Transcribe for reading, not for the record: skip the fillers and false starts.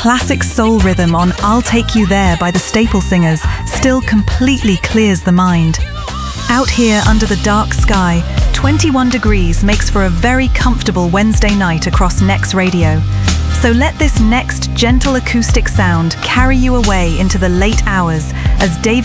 classic soul rhythm on I'll Take You There by the Staple Singers still completely clears the mind. Out here under the dark sky, 21 degrees makes for a very comfortable Wednesday night across Next Radio. So let this next gentle acoustic sound carry you away into the late hours as David